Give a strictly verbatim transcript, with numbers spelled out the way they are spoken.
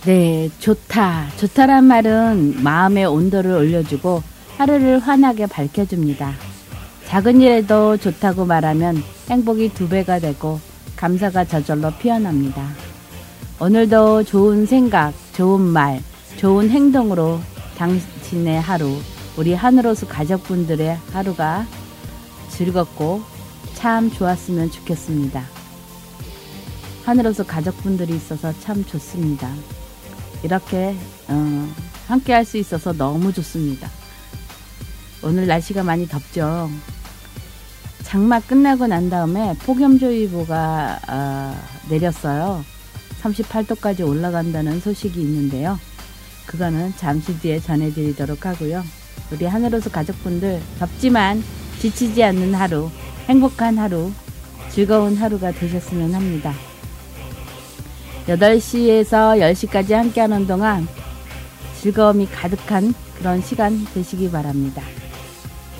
네, 좋다. 좋다란 말은 마음의 온도를 올려주고 하루를 환하게 밝혀줍니다. 작은 일에도 좋다고 말하면 행복이 두 배가 되고 감사가 저절로 피어납니다. 오늘도 좋은 생각, 좋은 말, 좋은 행동으로 당신의 하루, 우리 하늘호수 가족분들의 하루가 즐겁고 참 좋았으면 좋겠습니다. 하늘호수 가족분들이 있어서 참 좋습니다. 이렇게 어, 함께 할 수 있어서 너무 좋습니다. 오늘 날씨가 많이 덥죠. 장마 끝나고 난 다음에 폭염주의보가 어, 내렸어요. 삼십팔 도까지 올라간다는 소식이 있는데요. 그거는 잠시 뒤에 전해드리도록 하고요. 우리 하늘호수 가족분들 덥지만 지치지 않는 하루, 행복한 하루, 즐거운 하루가 되셨으면 합니다. 여덟 시에서 열 시까지 함께하는 동안 즐거움이 가득한 그런 시간 되시기 바랍니다.